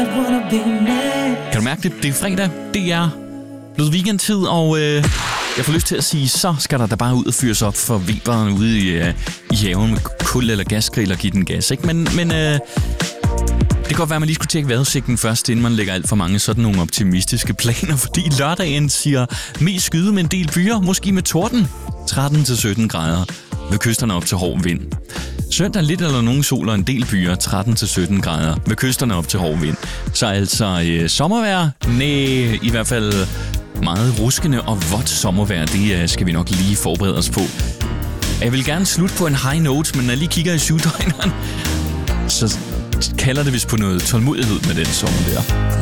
Kan du mærke det? Det er fredag. Det er blevet weekendtid, og jeg får lyst til at sige, så skal der da bare ud og fyres op for Weberen ude i haven med kul eller gasgrill og give den gas, ikke? Men det kan godt være, at man lige skulle tjekke vejrudsigten først, inden man lægger alt for mange sådan nogle optimistiske planer, fordi lørdagen siger mest skyde med en del byer, måske med torden, 13-17 grader, ved kysterne op til hård vind. Søndag lidt eller nogen sol og en del byer, 13-17 grader, ved kysterne op til hård vind. Så altså sommervejr? Næh, i hvert fald meget ruskende og vådt sommervejr, det skal vi nok lige forberede os på. Jeg vil gerne slutte på en high note, men når jeg lige kigger i syvdøgneren, så kalder det vist på noget tålmodighed med den sommer der.